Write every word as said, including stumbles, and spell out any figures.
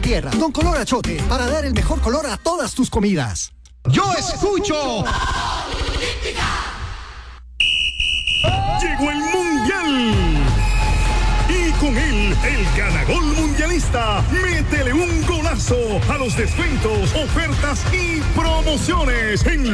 tierra. Don Color Achote, para dar el mejor color a todas tus comidas. Yo escucho. Llegó el Mundial. Y con él, el ganagol mundialista. Métele un golazo a los descuentos, ofertas y promociones en